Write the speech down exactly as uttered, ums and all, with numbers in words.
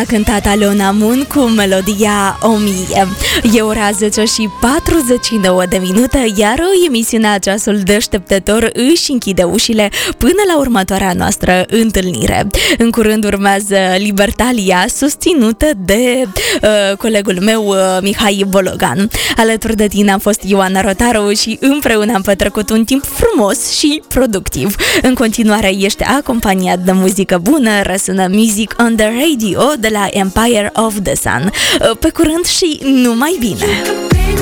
cântat Alona Moon cu melodia o mie. E ora zece și patruzeci și nouă de minute, iar emisiunea Ceasul Deșteptător își închide ușile până la următoarea noastră întâlnire. În curând urmează Libertalia, susținută de uh, colegul meu uh, Mihai Bologan. Alături de tine am fost Ioana Rotaru și împreună am petrecut un timp frumos și productiv. În continuare ești acompaniat de muzică bună, răsună Music on the Radio de la Empire of the Sun. Pe curând și numai bine!